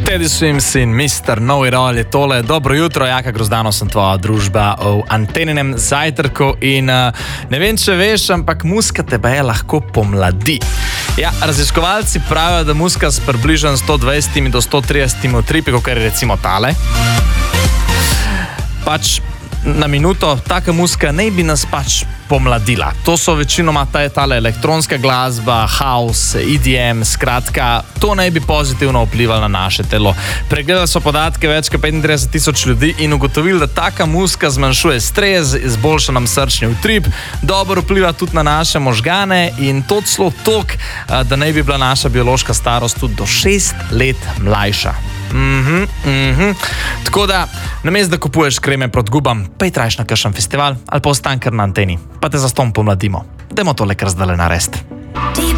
Teddy Swims in Mr. Novi Roll je tole. Dobro jutro, Jaka Grozdano sem tvoja družba v Anteninem zajtrku in ne vem, če veš, ampak muska tebe lahko pomladi. Ja, raziskovalci pravijo, da muska s približno 120 do 130 utripi, kot je recimo tale, pač na minuto taka muska ne bi nas pač pomladila. To so večinoma tale elektronska glasba, house, EDM, skratka, to ne bi pozitivno vplivalo na naše telo. Pregledali so podatke več kot 35,000 ljudi in ugotovili, da taka muska zmanjšuje stres, izboljša nam srčni utrip, dobro vpliva tudi na naše možgane in to celo toliko, da ne bi bila naša biološka starost tudi do 6 let mlajša. Tako da, namesto da kupuješ kreme proti gubam, pej trajš na kakšen festival ali pa ostan kar na anteni, pa te zastonj pomladimo. Dajmo tole kar zdajle narediti.